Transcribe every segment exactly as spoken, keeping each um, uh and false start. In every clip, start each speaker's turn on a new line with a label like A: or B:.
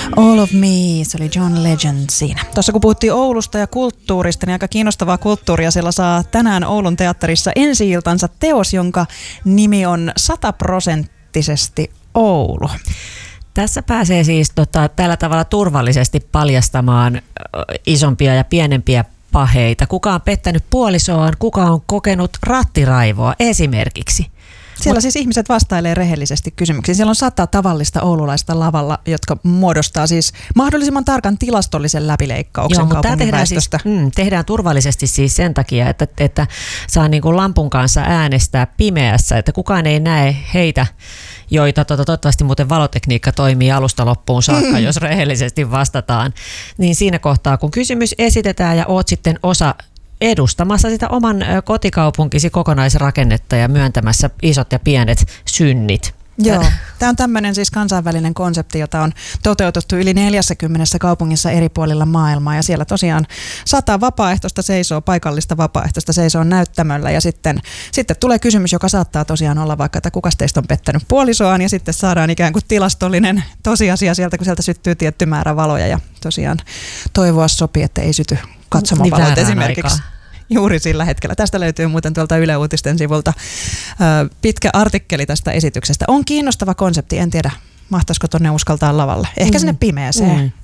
A: All of Me, se oli John Legend siinä. Tuossa kun puhuttiin Oulusta ja kulttuurista, niin aika kiinnostavaa kulttuuria. Siellä saa tänään Oulun teatterissa ensi-iltansa teos, jonka nimi on sataprosenttisesti Oulu.
B: Tässä pääsee siis tota, tällä tavalla turvallisesti paljastamaan isompia ja pienempiä paheita. Kuka on pettänyt puolisoaan, kuka on kokenut rattiraivoa esimerkiksi.
A: Siellä siis ihmiset vastailee rehellisesti kysymyksiin. Siellä on sata tavallista oululaista lavalla, jotka muodostaa siis mahdollisimman tarkan tilastollisen läpileikkauksen
B: Joo, mutta
A: kaupungin
B: tehdään,
A: väestöstä.
B: siis, mm, tehdään turvallisesti siis sen takia, että, että saa niin kuin lampun kanssa äänestää pimeässä, että kukaan ei näe heitä, joita to- toivottavasti muuten valotekniikka toimii alusta loppuun saakka, mm. jos rehellisesti vastataan. Niin siinä kohtaa, kun kysymys esitetään ja oot sitten osa edustamassa sitä oman kotikaupunkisi kokonaisrakennetta ja myöntämässä isot ja pienet synnit.
A: Joo, tämä on tämmöinen siis kansainvälinen konsepti, jota on toteutettu yli neljässäkymmenessä kaupungissa eri puolilla maailmaa ja siellä tosiaan sata vapaaehtoista seisoo, paikallista vapaaehtoista seisoo näyttämöllä ja sitten, sitten tulee kysymys, joka saattaa tosiaan olla vaikka, että kuka teistä on pettänyt puolisoaan ja sitten saadaan ikään kuin tilastollinen tosiasia sieltä, kun sieltä syttyy tietty määrä valoja ja tosiaan toivoa sopii, että ei syty katsomavalot niin esimerkiksi. Aikaa. Juuri sillä hetkellä. Tästä löytyy muuten tuolta Yle Uutisten sivulta ö, pitkä artikkeli tästä esityksestä. On kiinnostava konsepti, en tiedä mahtaisiko tonne uskaltaa lavalle. Ehkä mm. sinne pimeäseen. Mm.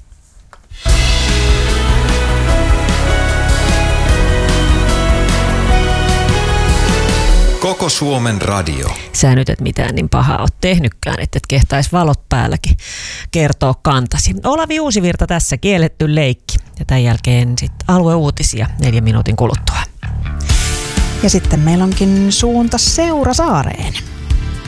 C: Koko Suomen radio.
B: Sä nyt et mitään niin pahaa oot tehnytkään, että et kehtais valot päälläkin kertoo kantasi. Olavi Uusivirta tässä, kielletty leikki. Ja tämän jälkeen sitten alueuutisia neljän minuutin kuluttua.
A: Ja sitten meillä onkin suunta Seurasaareen.